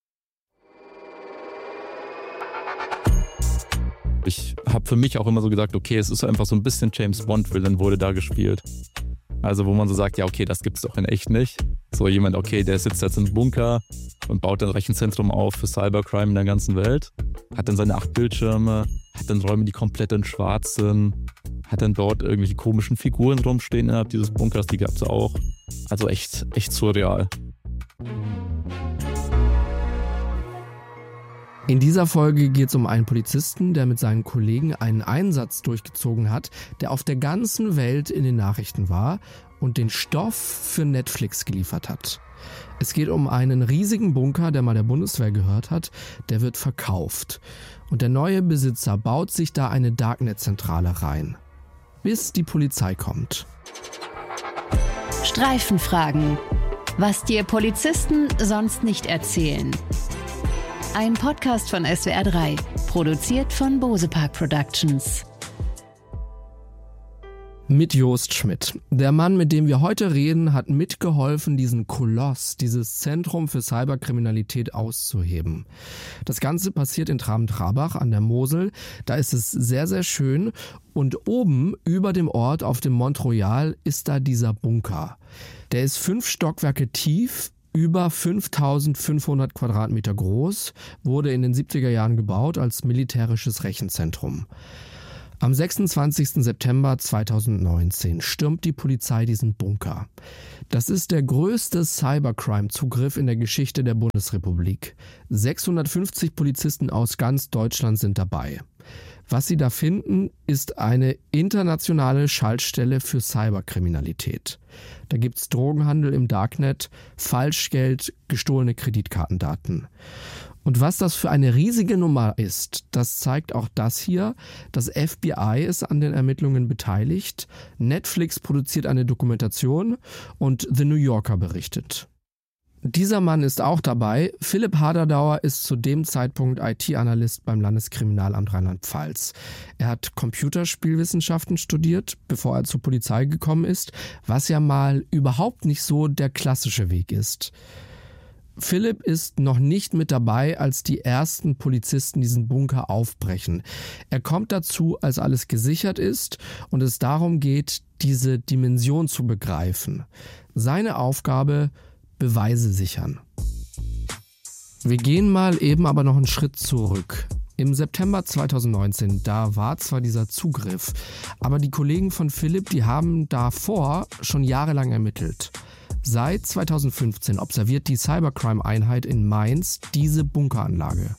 Ich habe für mich auch immer so gesagt, okay, es ist einfach so ein bisschen James Bond-Villain wurde da gespielt. Also wo man so sagt, ja okay, das gibt's doch in echt nicht. So jemand, okay, der sitzt jetzt im Bunker und baut ein Rechenzentrum auf für Cybercrime in der ganzen Welt. Hat dann seine acht Bildschirme, hat dann Räume, die komplett in schwarz sind. Hat dann dort irgendwelche komischen Figuren rumstehen innerhalb dieses Bunkers, die gab's auch. Also echt, echt surreal. In dieser Folge geht es um einen Polizisten, der mit seinen Kollegen einen Einsatz durchgezogen hat, der auf der ganzen Welt in den Nachrichten war und den Stoff für Netflix geliefert hat. Es geht um einen riesigen Bunker, der mal der Bundeswehr gehört hat, der wird verkauft. Und der neue Besitzer baut sich da eine Darknet-Zentrale rein. Bis die Polizei kommt. Streifenfragen. Was dir Polizisten sonst nicht erzählen. Ein Podcast von S W R drei, produziert von Bose Park Productions. Mit Jost Schmidt. Der Mann, mit dem wir heute reden, hat mitgeholfen, diesen Koloss, dieses Zentrum für Cyberkriminalität auszuheben. Das Ganze passiert in Traben-Trabach an der Mosel. Da ist es sehr, sehr schön. Und oben über dem Ort auf dem Mont Royal ist da dieser Bunker. Der ist fünf Stockwerke tief, über fünftausendfünfhundert Quadratmeter groß, wurde in den siebziger Jahren gebaut als militärisches Rechenzentrum. Am sechsundzwanzigsten September zweitausendneunzehn stürmt die Polizei diesen Bunker. Das ist der größte Cybercrime-Zugriff in der Geschichte der Bundesrepublik. sechshundertfünfzig Polizisten aus ganz Deutschland sind dabei. Was sie da finden, ist eine internationale Schaltstelle für Cyberkriminalität. Da gibt's Drogenhandel im Darknet, Falschgeld, gestohlene Kreditkartendaten. Und was das für eine riesige Nummer ist, das zeigt auch das hier. Das F B I ist an den Ermittlungen beteiligt, Netflix produziert eine Dokumentation und The New Yorker berichtet. Dieser Mann ist auch dabei. Philipp Haderdauer ist zu dem Zeitpunkt I T-Analyst beim Landeskriminalamt Rheinland-Pfalz. Er hat Computerspielwissenschaften studiert, bevor er zur Polizei gekommen ist, was ja mal überhaupt nicht so der klassische Weg ist. Philipp ist noch nicht mit dabei, als die ersten Polizisten diesen Bunker aufbrechen. Er kommt dazu, als alles gesichert ist und es darum geht, diese Dimension zu begreifen. Seine Aufgabe: Beweise sichern. Wir gehen mal eben aber noch einen Schritt zurück. Im September zweitausendneunzehn, da war zwar dieser Zugriff, aber die Kollegen von Philipp, die haben davor schon jahrelang ermittelt. Seit zweitausendfünfzehn observiert die Cybercrime-Einheit in Mainz diese Bunkeranlage.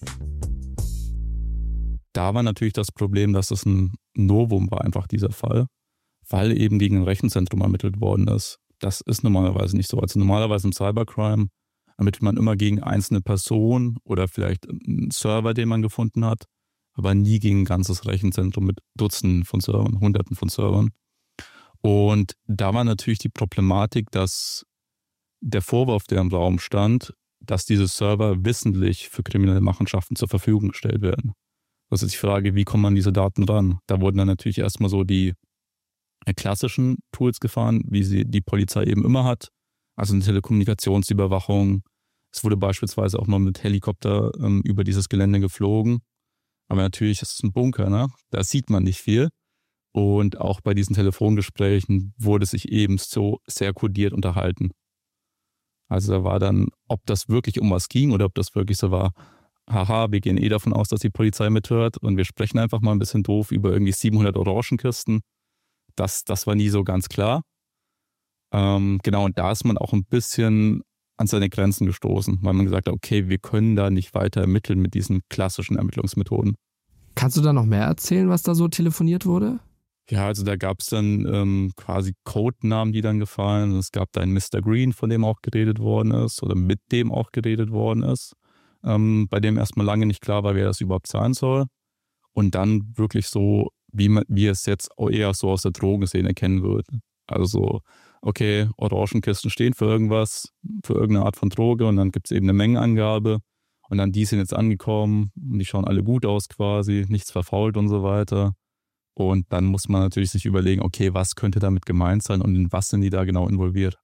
Da war natürlich das Problem, dass es ein Novum war, einfach dieser Fall, weil eben gegen ein Rechenzentrum ermittelt worden ist. Das ist normalerweise nicht so. Also normalerweise im Cybercrime ermittelt man immer gegen einzelne Personen oder vielleicht einen Server, den man gefunden hat, aber nie gegen ein ganzes Rechenzentrum mit Dutzenden von Servern, Hunderten von Servern. Und da war natürlich die Problematik, dass der Vorwurf, der im Raum stand, dass diese Server wissentlich für kriminelle Machenschaften zur Verfügung gestellt werden. Das ist die Frage, wie kommt man an diese Daten ran? Da wurden dann natürlich erstmal so die klassischen Tools gefahren, wie sie die Polizei eben immer hat. Also eine Telekommunikationsüberwachung. Es wurde beispielsweise auch mal mit Helikopter ähm, über dieses Gelände geflogen. Aber natürlich ist es ein Bunker, ne? Da sieht man nicht viel. Und auch bei diesen Telefongesprächen wurde sich eben so sehr kodiert unterhalten. Also da war dann, ob das wirklich um was ging oder ob das wirklich so war, haha, wir gehen eh davon aus, dass die Polizei mithört und wir sprechen einfach mal ein bisschen doof über irgendwie siebenhundert Orangenkisten. Das, das war nie so ganz klar. Ähm, genau, und da ist man auch ein bisschen an seine Grenzen gestoßen, weil man gesagt hat, okay, wir können da nicht weiter ermitteln mit diesen klassischen Ermittlungsmethoden. Kannst du da noch mehr erzählen, was da so telefoniert wurde? Ja, also da gab es dann ähm, quasi Codenamen, die dann gefallen. Es gab da einen Mister Green, von dem auch geredet worden ist oder mit dem auch geredet worden ist, ähm, bei dem erstmal lange nicht klar war, wer das überhaupt sein soll. Und dann wirklich so, wie man, wie es jetzt eher so aus der Drogenszene kennen würde. Also so, okay, Orangenkisten stehen für irgendwas, für irgendeine Art von Droge und dann gibt es eben eine Mengenangabe und dann die sind jetzt angekommen und die schauen alle gut aus quasi, nichts verfault und so weiter. Und dann muss man natürlich sich überlegen, okay, was könnte damit gemeint sein und in was sind die da genau involviert.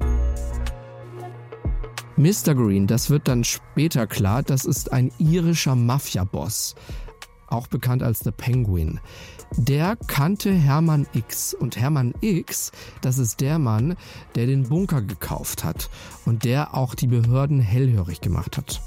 Mister Green, das wird dann später klar, das ist ein irischer Mafia-Boss, auch bekannt als The Penguin. Der kannte Hermann X und Hermann X, das ist der Mann, der den Bunker gekauft hat und der auch die Behörden hellhörig gemacht hat.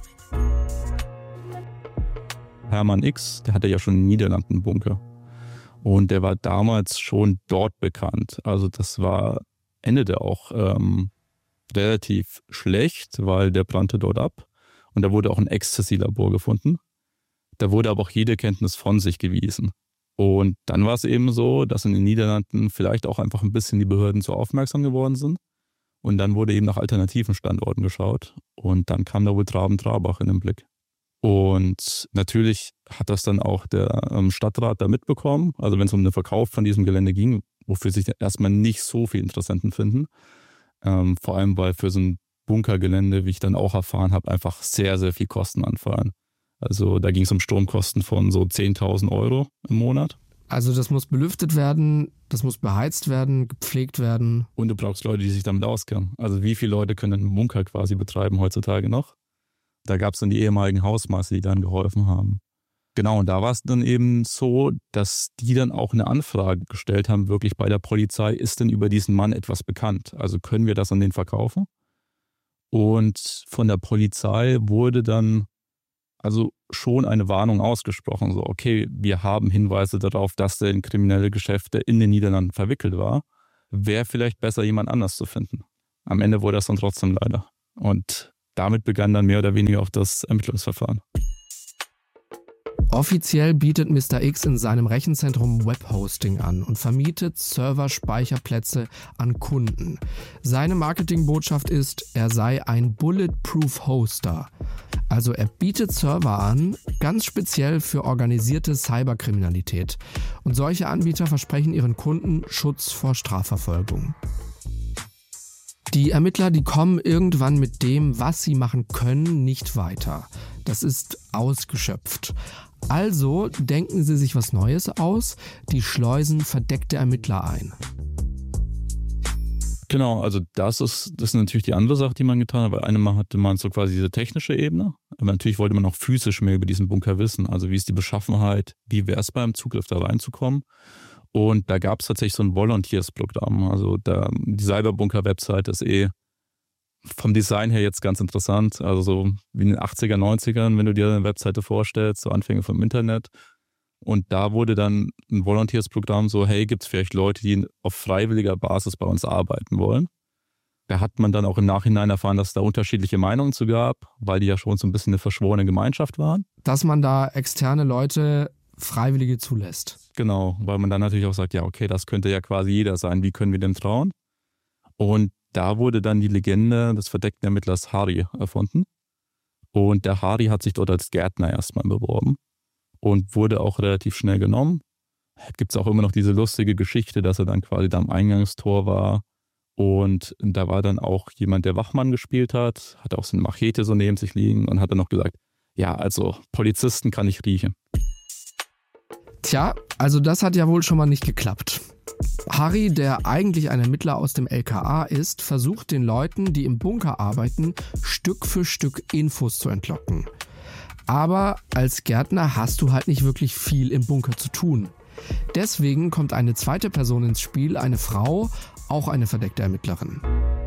Hermann X, der hatte ja schon in den Niederlanden einen Bunker und der war damals schon dort bekannt. Also das war, endete auch ähm, relativ schlecht, weil der brannte dort ab und da wurde auch ein Ecstasy-Labor gefunden. Da wurde aber auch jede Kenntnis von sich gewiesen. Und dann war es eben so, dass in den Niederlanden vielleicht auch einfach ein bisschen die Behörden zu aufmerksam geworden sind. Und dann wurde eben nach alternativen Standorten geschaut. Und dann kam da wohl Traben-Trarbach in den Blick. Und natürlich hat das dann auch der ähm, Stadtrat da mitbekommen. Also wenn es um den Verkauf von diesem Gelände ging, wofür sich erstmal nicht so viele Interessenten finden. Ähm, vor allem, weil für so ein Bunkergelände, wie ich dann auch erfahren habe, einfach sehr, sehr viel Kosten anfallen. Also da ging es um Stromkosten von so zehntausend Euro im Monat. Also das muss belüftet werden, das muss beheizt werden, gepflegt werden. Und du brauchst Leute, die sich damit auskennen. Also wie viele Leute können einen Bunker quasi betreiben heutzutage noch? Da gab es dann die ehemaligen Hausmeister, die dann geholfen haben. Genau, und da war es dann eben so, dass die dann auch eine Anfrage gestellt haben, wirklich bei der Polizei, ist denn über diesen Mann etwas bekannt? Also können wir das an den verkaufen? Und von der Polizei wurde dann also schon eine Warnung ausgesprochen, so okay, wir haben Hinweise darauf, dass der in kriminelle Geschäfte in den Niederlanden verwickelt war. Wäre vielleicht besser, jemand anders zu finden. Am Ende wurde das dann trotzdem leider. Und damit begann dann mehr oder weniger auch das Ermittlungsverfahren. Offiziell bietet Mister X in seinem Rechenzentrum Webhosting an und vermietet Serverspeicherplätze an Kunden. Seine Marketingbotschaft ist, er sei ein Bulletproof Hoster. Also er bietet Server an, ganz speziell für organisierte Cyberkriminalität. Und solche Anbieter versprechen ihren Kunden Schutz vor Strafverfolgung. Die Ermittler, die kommen irgendwann mit dem, was sie machen können, nicht weiter. Das ist ausgeschöpft. Also denken sie sich was Neues aus, die schleusen verdeckte Ermittler ein. Genau, also das ist, das ist natürlich die andere Sache, die man getan hat, weil einmal hatte man so quasi diese technische Ebene, aber natürlich wollte man auch physisch mehr über diesen Bunker wissen, also wie ist die Beschaffenheit, wie wäre es beim Zugriff da reinzukommen. Und da gab es tatsächlich so ein Volunteers-Programm, also da, die Cyberbunker-Website ist eh vom Design her jetzt ganz interessant, also so wie in den achtziger, neunzigern, wenn du dir eine Webseite vorstellst, so Anfänge vom Internet. Und da wurde dann ein Volunteers-Programm so, hey, gibt es vielleicht Leute, die auf freiwilliger Basis bei uns arbeiten wollen? Da hat man dann auch im Nachhinein erfahren, dass es da unterschiedliche Meinungen zu gab, weil die ja schon so ein bisschen eine verschworene Gemeinschaft waren. Dass man da externe Leute Freiwillige zulässt. Genau, weil man dann natürlich auch sagt, ja okay, das könnte ja quasi jeder sein, wie können wir dem trauen? Und da wurde dann die Legende des verdeckten Ermittlers Harry erfunden. Und der Harry hat sich dort als Gärtner erstmal beworben und wurde auch relativ schnell genommen. Gibt es auch immer noch diese lustige Geschichte, dass er dann quasi da am Eingangstor war. Und da war dann auch jemand, der Wachmann gespielt hat, hatte auch so eine Machete so neben sich liegen und hat dann noch gesagt, ja, also Polizisten kann ich riechen. Tja, also das hat ja wohl schon mal nicht geklappt. Harry, der eigentlich ein Ermittler aus dem L K A ist, versucht den Leuten, die im Bunker arbeiten, Stück für Stück Infos zu entlocken. Aber als Gärtner hast du halt nicht wirklich viel im Bunker zu tun. Deswegen kommt eine zweite Person ins Spiel, eine Frau, auch eine verdeckte Ermittlerin.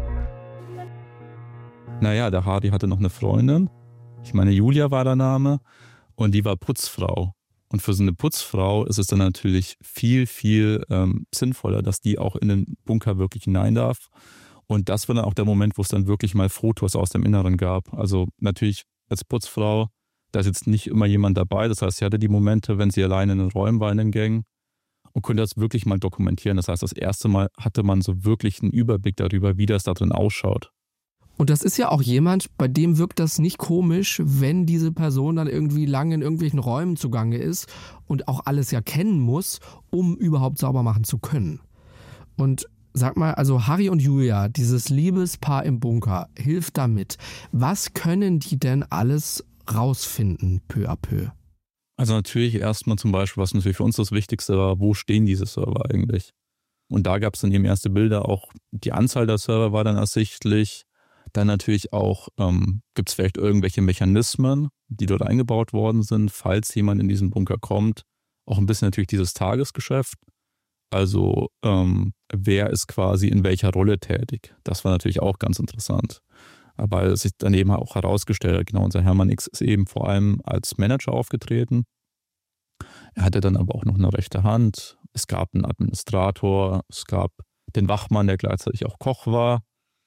Naja, der Hardy hatte noch eine Freundin. Ich meine, Julia war der Name. Und die war Putzfrau. Und für so eine Putzfrau ist es dann natürlich viel, viel ähm, sinnvoller, dass die auch in den Bunker wirklich hinein darf. Und das war dann auch der Moment, wo es dann wirklich mal Fotos aus dem Inneren gab. Also natürlich als Putzfrau, da ist jetzt nicht immer jemand dabei. Das heißt, sie hatte die Momente, wenn sie alleine in den Räumen war, in den Gängen und konnte das wirklich mal dokumentieren. Das heißt, das erste Mal hatte man so wirklich einen Überblick darüber, wie das da drin ausschaut. Und das ist ja auch jemand, bei dem wirkt das nicht komisch, wenn diese Person dann irgendwie lange in irgendwelchen Räumen zugange ist und auch alles ja kennen muss, um überhaupt sauber machen zu können. Und Sag mal, also Harry und Julia, dieses Liebespaar im Bunker, hilft damit. Was können die denn alles rausfinden, peu à peu? Also natürlich erstmal zum Beispiel, was natürlich für uns das Wichtigste war, wo stehen diese Server eigentlich? Und da gab es dann eben erste Bilder, auch die Anzahl der Server war dann ersichtlich. Dann natürlich auch, ähm, gibt es vielleicht irgendwelche Mechanismen, die dort eingebaut worden sind, falls jemand in diesen Bunker kommt. Auch ein bisschen natürlich dieses Tagesgeschäft. Also ähm, wer ist quasi in welcher Rolle tätig? Das war natürlich auch ganz interessant. Aber es sich dann eben auch herausgestellt hat, genau, unser Hermann X ist eben vor allem als Manager aufgetreten. Er hatte dann aber auch noch eine rechte Hand. Es gab einen Administrator, es gab den Wachmann, der gleichzeitig auch Koch war.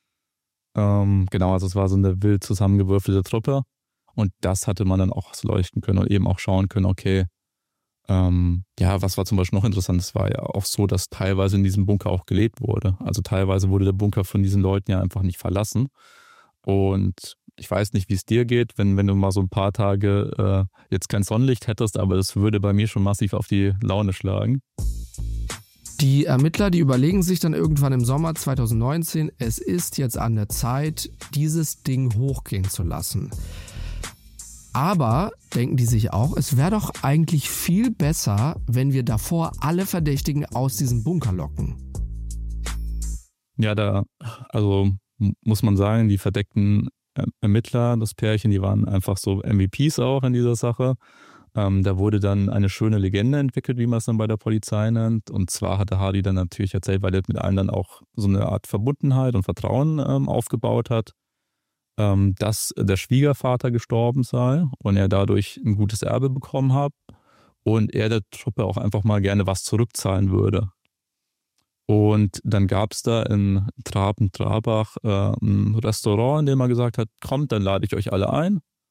Ähm, genau, also es war so eine wild zusammengewürfelte Truppe. Und das hatte man dann auch leuchten können und eben auch schauen können, okay, Ähm, ja, was war zum Beispiel noch interessant, es war ja auch so, dass teilweise in diesem Bunker auch gelebt wurde. Also teilweise wurde der Bunker von diesen Leuten ja einfach nicht verlassen. Und ich weiß nicht, wie es dir geht, wenn, wenn du mal so ein paar Tage äh, jetzt kein Sonnenlicht hättest, aber das würde bei mir schon massiv auf die Laune schlagen. Die Ermittler, die überlegen sich dann irgendwann im Sommer zwanzig neunzehn, es ist jetzt an der Zeit, dieses Ding hochgehen zu lassen. Aber denken die sich auch, es wäre doch eigentlich viel besser, wenn wir davor alle Verdächtigen aus diesem Bunker locken. Ja, da, also muss man sagen, die verdeckten Ermittler, das Pärchen, die waren einfach so M V Ps auch in dieser Sache. Ähm, da wurde dann eine schöne Legende entwickelt, wie man es dann bei der Polizei nennt. Und zwar hatte Hardy dann natürlich erzählt, weil er mit allen dann auch so eine Art Verbundenheit und Vertrauen ähm, aufgebaut hat, ähm, dass der Schwiegervater gestorben sei und er dadurch ein gutes Erbe bekommen hat und er der Truppe auch einfach mal gerne was zurückzahlen würde. Und dann gab es da in Traben-Trabach äh, ein Restaurant, in dem er gesagt hat, kommt, dann lade ich euch alle ein.